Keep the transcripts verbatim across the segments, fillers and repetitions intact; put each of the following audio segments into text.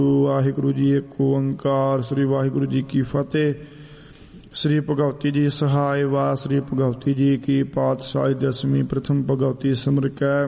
ਵਾਹਿਗੁਰੂ ਜੀ ਏਕ ਓੰਕਾਰ। ਸ੍ਰੀ ਵਾਹਿਗੁਰੂ ਜੀ ਕੀ ਫਤਿਹ। ਸ੍ਰੀ ਭਗਵਤੀ ਜੀ ਸਹਾਇ। ਵਾ ਸ੍ਰੀ ਭਗਵਤੀ ਜੀ ਕੀ ਪਾਤਸ਼ਾਹੀ ਦਸਵੀਂ ਪ੍ਰਥਮ ਭਗਵਤੀ ਸਿਮਰਕੈ।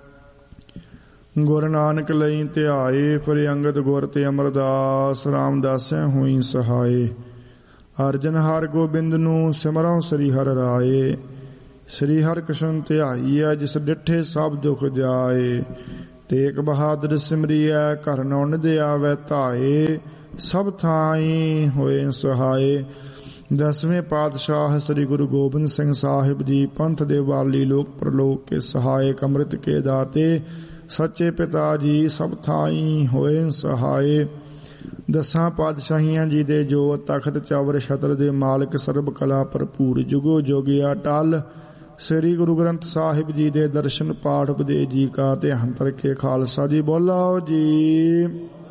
ਗੁਰ ਨਾਨਕ ਲਈ ਧਿਆਏ, ਫਿਰ ਅੰਗਦ ਗੁਰ ਤੇ ਅਮਰਦਾਸ। ਰਾਮਦਾਸੈ ਹੋਈ ਸਹਾਏ। ਅਰਜਨ ਹਰ ਗੋਬਿੰਦ ਨੂੰ ਸਿਮਰਉ ਸ੍ਰੀ ਹਰਿ ਰਾਏ। ਸ੍ਰੀ ਹਰਿ ਕ੍ਰਿਸ਼ਨ ਧਿਆਈਐ, ਜਿਸ ਡਿਠੇ ਸਭ ਦੁਖ ਜਾਏ। ਤੇਗ ਬਹਾਦਰ ਸਿਮਰੀਐ, ਘਰ ਨਉ ਨਿਧ ਆਵੈ ਧਾਏ। ਸਭ ਥਾਈ ਹੋਏ ਸਹਾਏ। ਦਸਵੇਂ ਪਾਤਸ਼ਾਹ ਸ੍ਰੀ ਗੁਰੂ ਗੋਬਿੰਦ ਸਿੰਘ ਸਾਹਿਬ ਜੀ ਪੰਥ ਦੇ ਵਾਲੀ, ਲੋਕ ਪ੍ਰਲੋਕ ਕੇ ਸਹਾਇਕ, ਅੰਮ੍ਰਿਤ ਕੇ ਦਾਤੇ, ਸੱਚੇ ਪਿਤਾ ਜੀ ਸਭ ਥਾਈ ਹੋਏ ਸਹਾਏ। ਦਸਾਂ ਪਾਤਸ਼ਾਹੀਆਂ ਜੀ ਦੇ ਜੋ ਤਖਤ ਚਵਰ ਛਤਰ ਦੇ ਮਾਲਕ, ਸਰਬ ਕਲਾ ਭਰਪੂਰ, ਜੁਗੋ ਜੋਗਿਆ ਟਲ। ਸ੍ਰੀ ਗੁਰੂ ਗ੍ਰੰਥ ਸਾਹਿਬ ਜੀ ਦੇ ਦਰਸ਼ਨ ਪਾਠ ਉਪਦੇਸ਼ ਜੀ ਕਾ ਧਿਆਨ ਕਰਕੇ ਖਾਲਸਾ ਜੀ ਬੋਲਾਓ ਜੀ।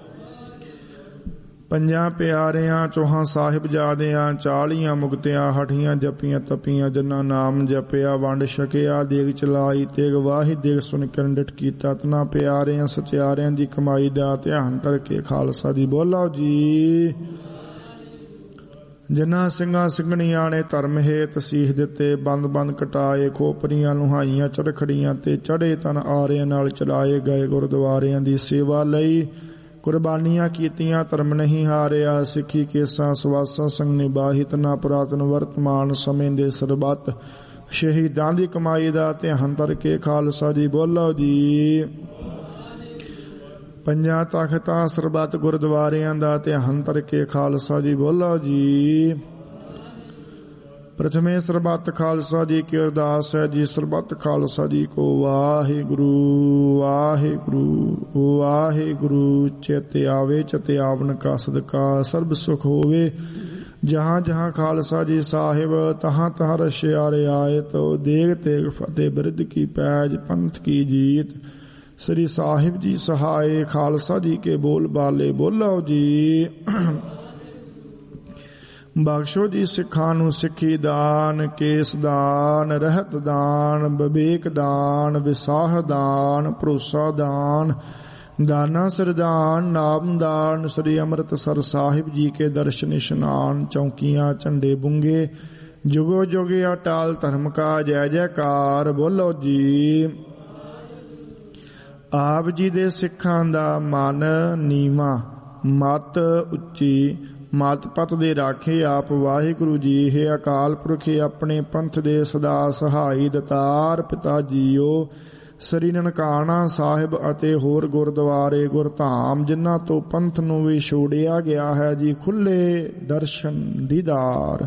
ਪੰਜਾਂ ਪਿਆਰਿਆਂ ਚੌਹਾਂ ਸਾਹਿਬਜ਼ਾਦਿਆਂ, ਚਾਲੀਆਂ ਮੁਕਤਿਆਂ ਹਠੀਆਂ ਜਪੀਆਂ ਤਪੀਆਂ, ਜਿਨ੍ਹਾਂ ਨਾਮ ਜਪਿਆ ਵੰਡ ਛਕਿਆ। ਦੇਗ ਚਲਾਈ ਤੇਗ ਵਾਹੀ, ਦੇਗ ਸੁਣ ਕਰਨ ਡਿਠ ਕੀਤਾ। ਤਨਾ ਪਿਆਰਿਆਂ ਸਚਿਆਰਿਆਂ ਦੀ ਕਮਾਈ ਦਾ ਧਿਆਨ ਕਰਕੇ ਖਾਲਸਾ ਜੀ ਬੋਲਾਓ ਜੀ। ਜਿਨ੍ਹਾਂ ਸਿੰਘਾਂ ਸਿੰਘਣੀਆਂ ਨੇ ਧਰਮ ਹੇਤ ਸੀਸ ਦਿੱਤੇ, ਬੰਦ ਬੰਦ ਕਟਾਏ, ਖੋਪਰੀਆਂ ਲੁਹਾਈਆਂ ਚਰਖੜੀਆਂ ਤੇ ਚੜੇ ਤਨ ਆਰਿਆਂ ਨਾਲ ਚਲਾਏ ਗਏ। ਗੁਰਦੁਆਰਿਆਂ ਦੀ ਸੇਵਾ ਲਈ ਕੁਰਬਾਨੀਆਂ ਕੀਤੀਆਂ, ਧਰਮ ਨਹੀਂ ਹਾਰਿਆ। ਸਿੱਖੀ ਕੇਸਾਂ ਸਵਾਸਾਂ ਸੰਗ ਨਿਭਾਹੀ, ਤਨਾ ਪੁਰਾਤਨ ਵਰਤਮਾਨ ਸਮੇਂ ਦੇ ਸਰਬੱਤ ਸ਼ਹੀਦਾਂ ਦੀ ਕਮਾਈ ਦਾ ਧਿਆਨ ਕਰਕੇ ਖਾਲਸਾ ਜੀ ਬੋਲੋ ਜੀ। ਪੰਜਾਂ ਤਖਤਾਂ ਸਰਬੱਤ ਗੁਰਦੁਆਰਿਆਂ ਦਾ ਧਿਆਨ ਕਰਕੇ ਖਾਲਸਾ ਜੀ ਬੋਲੋ ਜੀ। ਪ੍ਰਥਮੇ ਸਰਬੱਤ ਖਾਲਸਾ ਜੀ ਕੀ ਅਰਦਾਸ ਹੈ ਜੀ। ਸਰਬੱਤ ਖਾਲਸਾ ਜੀ ਕੋ ਵਾਹਿਗੁਰੂ ਵਾਹਿਗੁਰੂ ਵਾਹਿਗੁਰੂ। ਚਿਤ ਆਵੇ ਚਿਤ ਆਵਨ ਕਾ ਸਦਕਾ, ਸਰਬ ਸੁਖ ਹੋਵੇ। ਜਹਾਂ ਜਹਾਂ ਖਾਲਸਾ ਜੀ ਸਾਹਿਬ, ਤਹਾਂ ਤਹਾਂ ਰਸ਼ਿਆ ਰਿਆਇਤ। ਦੇਗ ਤੇਗ ਫਤਿਹ ਬਿਰਧ ਕੀ ਪੈਜ, ਪੰਥ ਕੀ ਜੀਤ। ਸ੍ਰੀ ਸਾਹਿਬ ਜੀ ਸਹਾਏ। ਖਾਲਸਾ ਜੀ ਕੇ ਬੋਲ ਬਾਲੇ ਬੋਲੋ ਜੀ। ਬਖਸ਼ੋ ਜੀ ਸਿੱਖਾਂ ਨੂੰ ਸਿੱਖੀ ਦਾਨ, ਕੇਸ ਦਾਨ, ਰਹਿਤ ਦਾਨ, ਵਿਵੇਕ ਦਾਨ, ਵਿਸਾਹ ਦਾਨ, ਭਰੋਸਾ ਦਾਨ, ਦਾਨਾ ਸਰਦਾਨ, ਨਾਮ ਦਾਨ। ਸ੍ਰੀ ਅੰਮ੍ਰਿਤਸਰ ਸਾਹਿਬ ਜੀ ਕੇ ਦਰਸ਼ਨ ਇਸ਼ਨਾਨ, ਚੌਕੀਆਂ ਝੰਡੇ ਬੁੰਗੇ, ਜੁਗੋ ਜੋਗਿਆ ਟਾਲ। ਧਰਮ ਕਾ ਜੈ ਜੈਕਾਰ ਬੋਲੋ ਜੀ। ਆਪ ਜੀ ਦੇ ਸਿੱਖਾਂ ਦਾ ਮਨ ਨੀਵਾਂ, ਮਤ ਉੱਚੀ, ਮਤ ਪਤ ਦੇ ਰਾਖੇ ਆਪ ਵਾਹਿਗੁਰੂ ਜੀ। ਹੈ ਅਕਾਲ ਪੁਰਖ ਆਪਣੇ ਪੰਥ ਦੇ ਸਦਾ ਸਹਾਈ ਦਤਾਰ ਪਿਤਾ ਜੀਓ। ਸ੍ਰੀ ਨਨਕਾਣਾ ਸਾਹਿਬ ਅਤੇ ਹੋਰ ਗੁਰਦੁਆਰੇ ਗੁਰਧਾਮ, ਜਿਨ੍ਹਾਂ ਤੋਂ ਪੰਥ ਨੂੰ ਵੀ ਛੋੜਿਆ ਗਿਆ ਹੈ ਜੀ, ਖੁੱਲੇ ਦਰਸ਼ਨ ਦੀਦਾਰ।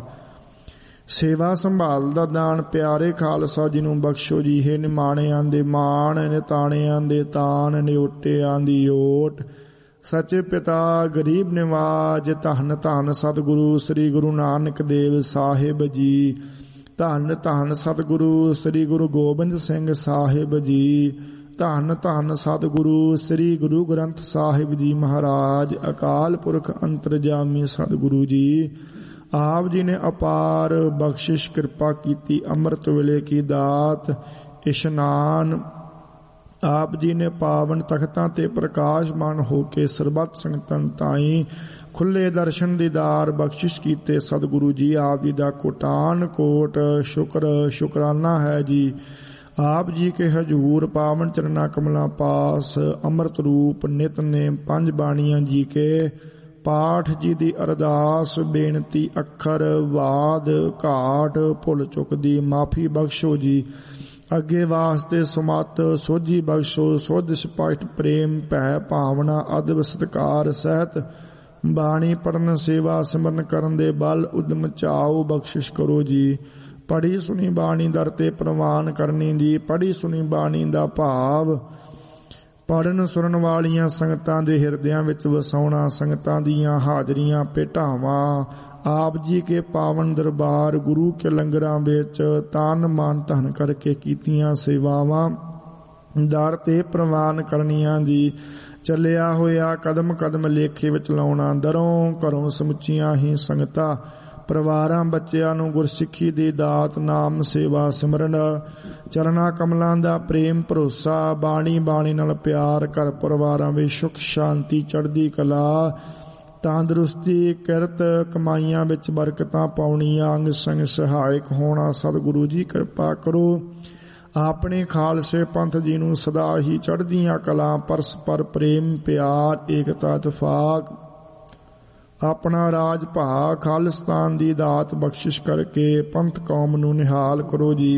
ਸੇਵਾ ਸੰਭਾਲ ਦਾ ਦਾਨ ਪਿਆਰੇ ਖਾਲਸਾ ਜੀ ਨੂੰ ਬਖਸ਼ੋ ਜੀ। ਹੈ ਨਿਮਾਣਿਆਂ ਦੇ ਮਾਣ, ਨਿਤਾਣਿਆਂ ਦੇ ਤਾਨ, ਨਿਓਟਿਆਂ ਦੀ ਓਟ। ਸੱਚੇ ਪਿਤਾ ਗਰੀਬ ਨਿਵਾਜ, ਧੰਨ ਧੰਨ ਸਤਿਗੁਰੂ ਸ੍ਰੀ ਗੁਰੂ ਨਾਨਕ ਦੇਵ ਸਾਹਿਬ ਜੀ। ਧੰਨ ਧੰਨ ਸਤਿਗੁਰੂ ਸ੍ਰੀ ਗੁਰੂ ਗੋਬਿੰਦ ਸਿੰਘ ਸਾਹਿਬ ਜੀ। ਧੰਨ ਧੰਨ ਸਤਿਗੁਰੂ ਸ੍ਰੀ ਗੁਰੂ ਗ੍ਰੰਥ ਸਾਹਿਬ ਜੀ ਮਹਾਰਾਜ। ਅਕਾਲ ਪੁਰਖ ਅੰਤਰਜਾਮੀ ਸਤਿਗੁਰੂ ਜੀ। ਆਪ ਜੀ ਨੇ ਅਪਾਰ ਬਖਸ਼ਿਸ਼ ਕਿਰਪਾ ਕੀਤੀ, ਅੰਮ੍ਰਿਤ ਵੇਲੇ ਕੀ ਦਾਤ ਇਸ਼ਨਾਨ। ਆਪ ਜੀ ਨੇ ਪਾਵਨ ਤਖਤਾਂ ਤੇ ਪ੍ਰਕਾਸ਼ਮਾਨ ਹੋ ਕੇ ਸਰਬੱਤ ਸੰਗਤਾਂ ਤਾਈਂ ਖੁੱਲੇ ਦਰਸ਼ਨ ਦੀਦਾਰ ਬਖਸ਼ਿਸ਼ ਕੀਤੇ। ਸਤਿਗੁਰੂ ਜੀ ਆਪ ਜੀ ਦਾ ਕੋਟਾਨ ਕੋਟ ਸ਼ੁਕਰ ਸ਼ੁਕਰਾਨਾ ਹੈ ਜੀ। ਆਪ ਜੀ ਕੇ ਹਜੂਰ ਪਾਵਨ ਚਰਨਾ ਕਮਲਾਂ ਪਾਸ, ਅੰਮ੍ਰਿਤ ਰੂਪ ਨਿਤਨੇਮ ਪੰਜ ਬਾਣੀਆਂ ਜੀ ਕੇ ਪਾਠ ਜੀ ਦੀ ਅਰਦਾਸ ਬੇਨਤੀ। ਅੱਖਰ ਵਾਦ ਘਾਟ ਭੁੱਲ ਚੁੱਕ ਦੀ ਮਾਫੀ ਬਖਸ਼ੋ ਜੀ। ਅੱਗੇ ਵਾਸਤੇ ਸੁਮਤ ਸੋਝੀ ਬਖਸ਼ੋ। ਸੁਧ ਸਪਸ਼ਟ ਪ੍ਰੇਮ ਭੈ ਭਾਵਨਾ ਅਦਬ ਸਤਿਕਾਰ ਸਹਿਤ ਬਾਣੀ ਪੜਨ, ਸੇਵਾ ਸਿਮਰਨ ਕਰਨ ਦੇ ਬਲ ਉਦਮ ਚਾਓ ਬਖਸ਼ਿਸ਼ ਕਰੋ ਜੀ। ਪੜੀ ਸੁਣੀ ਬਾਣੀ ਦਰ ਤੇ ਪ੍ਰਵਾਨ ਕਰਨੀ ਜੀ। ਪੜੀ ਸੁਣੀ ਬਾਣੀ ਦਾ ਭਾਵ ਪੜਨ ਸੁਣਨ ਵਾਲੀਆਂ ਸੰਗਤਾਂ ਦੇ ਹਿਰਦਿਆਂ ਵਿੱਚ ਵਸਾਉਣਾ। ਸੰਗਤਾਂ ਦੀਆਂ ਹਾਜ਼ਰੀਆਂ ਭੇਟਾਵਾਂ ਆਪ ਜੀ ਕੇ ਪਾਵਨ ਦਰਬਾਰ ਗੁਰੂ ਕੇ ਲੰਗਰਾਂ ਵਿੱਚ ਤਨ ਮਨ ਧਨ ਕਰਕੇ ਕੀਤੀਆਂ ਸੇਵਾਵਾਂ ਦਰ ਤੇ ਪ੍ਰਵਾਨ ਕਰਨੀਆਂ ਜੀ। ਚੱਲਿਆ ਹੋਇਆ ਕਦਮ ਕਦਮ ਲੇਖੇ ਵਿੱਚ ਲਾਉਣਾ। ਦਰੋਂ ਘਰੋਂ ਸਮੁੱਚੀਆਂ ਹੀ ਸੰਗਤਾਂ ਪਰਿਵਾਰਾਂ ਬੱਚਿਆਂ ਨੂੰ ਗੁਰਸਿੱਖੀ ਦੀ ਦਾਤ, ਨਾਮ ਸੇਵਾ ਸਿਮਰਨ, ਚਰਨਾਂ ਕਮਲਾਂ ਦਾ ਪ੍ਰੇਮ ਭਰੋਸਾ, ਬਾਣੀ ਬਾਣੀ ਨਾਲ ਪਿਆਰ, ਘਰ ਪਰਿਵਾਰਾਂ ਵਿੱਚ ਸੁਖ ਸ਼ਾਂਤੀ ਚੜ੍ਹਦੀ ਕਲਾ, ਤੰਦਰੁਸਤੀ, ਕਿਰਤ ਕਮਾਈਆਂ ਵਿੱਚ ਬਰਕਤਾਂ ਪਾਉਣੀਆਂ, ਅੰਗ ਸੰਗ ਸਹਾਇਕ ਹੋਣਾ। ਸਤਿਗੁਰੂ ਜੀ ਕਿਰਪਾ ਕਰੋ, ਆਪਣੇ ਖਾਲਸੇ ਪੰਥ ਜੀ ਨੂੰ ਸਦਾ ਹੀ ਚੜ੍ਹਦੀਆਂ ਕਲਾਂ, ਪਰਸਪਰ ਪ੍ਰੇਮ ਪਿਆਰ, ਏਕਤਾ ਇਤਫਾਕ, ਆਪਣਾ ਰਾਜ ਭਾਗ, ਖਾਲਿਸਤਾਨ ਦੀ ਦਾਤ ਬਖਸ਼ਿਸ਼ ਕਰਕੇ ਪੰਥ ਕੌਮ ਨੂੰ ਨਿਹਾਲ ਕਰੋ ਜੀ।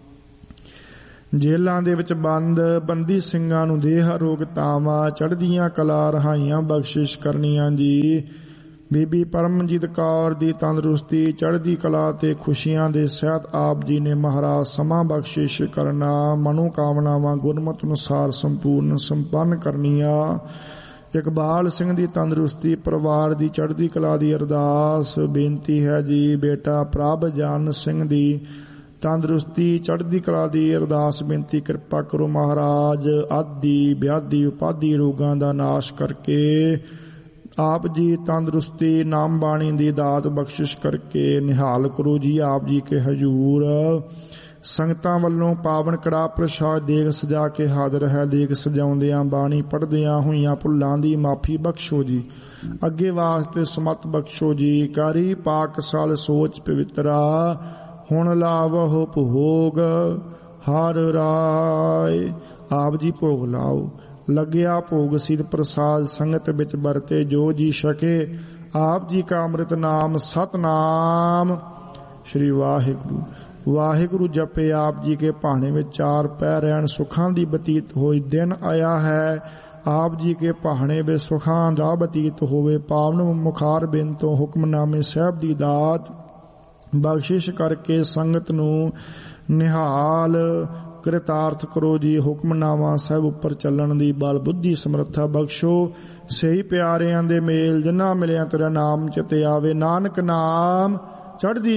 ਜੇਲ੍ਹਾਂ ਦੇ ਵਿੱਚ ਬੰਦ ਬੰਦੀ ਸਿੰਘਾਂ ਨੂੰ ਦੇਹ ਅਰੋਗਤਾਵਾਂ, ਚੜ੍ਹਦੀਆਂ ਕਲਾ, ਰਹਾਈਆਂ ਬਖਸ਼ਿਸ਼ ਕਰਨੀਆਂ ਜੀ। ਬੀਬੀ ਪਰਮਜੀਤ ਕੌਰ ਦੀ ਤੰਦਰੁਸਤੀ, ਚੜ੍ਹਦੀ ਕਲਾ ਤੇ ਖੁਸ਼ੀਆਂ ਦੇ ਸਹਿਤ ਆਪ ਜੀ ਨੇ ਮਹਾਰਾਜ ਸਮਾਂ ਬਖਸ਼ਿਸ਼ ਕਰਨਾ, ਮਨੋਕਾਮਨਾਵਾਂ ਗੁਰਮਤਿ ਅਨੁਸਾਰ ਸੰਪੂਰਨ ਸੰਪੰਨ ਕਰਨੀਆਂ। ਇਕਬਾਲ ਸਿੰਘ ਦੀ ਤੰਦਰੁਸਤੀ, ਪਰਿਵਾਰ ਦੀ ਚੜ੍ਹਦੀ ਕਲਾ ਦੀ ਅਰਦਾਸ ਬੇਨਤੀ ਹੈ ਜੀ। ਬੇਟਾ ਪ੍ਰਭਜਨ ਸਿੰਘ ਦੀ ਤੰਦਰੁਸਤੀ, ਚੜ੍ਹਦੀ ਕਲਾ ਦੀ ਅਰਦਾਸ ਬੇਨਤੀ ਕਿਰਪਾ ਕਰੋ ਮਹਾਰਾਜ। ਆਦਿ ਵਿਆਧੀ ਉਪਾਧੀ ਰੋਗਾਂ ਦਾ ਨਾਸ਼ ਕਰਕੇ ਆਪ ਜੀ ਤੰਦਰੁਸਤੀ, ਨਾਮ ਬਾਣੀ ਦੀ ਦਾਤ ਬਖਸ਼ਿਸ਼ ਕਰਕੇ ਨਿਹਾਲ ਕਰੋ ਜੀ। ਆਪ ਜੀ ਕੇ ਹਜ਼ੂਰ ਸੰਗਤਾਂ ਵੱਲੋਂ ਪਾਵਨ ਕੜਾਹ ਪ੍ਰਸ਼ਾਦ ਦੇਗ ਸਜਾ ਕੇ ਹਾਜ਼ਰ ਹੈ। ਦੇਗ ਸਜਾਉਂਦਿਆਂ ਬਾਣੀ ਪੜ੍ਹਦਿਆਂ ਹੋਈਆਂ ਭੁੱਲਾਂ ਦੀ ਮਾਫੀ ਬਖਸ਼ੋ ਜੀ। ਅੱਗੇ ਵਾਸਤੇ ਸਮਤ ਬਖਸ਼ੋ ਜੀ। ਕਾਰੀ ਪਾਕਸਾਲ ਸੋਚ ਪਵਿੱਤਰਾ, ਹੁਣ ਲਾਵਹੁ ਭੋਗ ਹਰ ਰਾਏ। ਆਪ ਜੀ ਭੋਗ ਲਾਓ। ਲੱਗਿਆ ਭੋਗ ਸਿਧ ਪ੍ਰਸਾਦ, ਸੰਗਤ ਵਿੱਚ ਵਰਤੇ ਜੋ ਜੀ ਛਕੇ। ਆਪ ਜੀ ਕਾ ਅੰਮ੍ਰਿਤ ਨਾਮ ਸਤਨਾਮ ਸ਼੍ਰੀ ਵਾਹਿਗੁਰੂ। ਵਾਹਿਗੁਰੂ ਜਪੇ ਆਪ ਜੀ ਕੇ ਭਾਣੇ ਵਿੱਚ ਚਾਰ ਪਹਿਰ ਰਹਿਣ, ਸੁਖਾਂ ਦੀ ਬਤੀਤ ਹੋਈ ਦਿਨ ਆਇਆ ਹੈ। ਆਪ ਜੀ ਕੇ ਭਾਣੇ ਵਿੱਚ ਸੁਖਾਂ ਦਾ ਬਤੀਤ ਹੋਵੇ। ਪਾਵਨ ਮੁਖਾਰ ਬਿਨ ਤੋਂ ਹੁਕਮਨਾਮੇ ਸਾਹਿਬ ਦੀ ਦਾਤ ਬਖਸ਼ਿਸ਼ ਕਰਕੇ ਸੰਗਤ ਨੂੰ ਨਿਹਾਲ ਕਿਰਤਾਰਥ ਕਰੋ ਜੀ। ਹੁਕਮਨਾਮਾ ਸਾਹਿਬ ਉੱਪਰ ਚੱਲਣ ਦੀ ਬਲ ਬੁੱਧੀ ਸਮਰੱਥਾ ਬਖਸ਼ੋ। ਸਹੀ ਪਿਆਰਿਆਂ ਦੇ ਮੇਲ ਜਿਨ੍ਹਾਂ ਮਿਲਿਆ ਤੇਰਾ ਨਾਮ ਚਿਤੇ ਆਵੇ। ਨਾਨਕ ਨਾਮ ਚੜ੍ਹਦੀ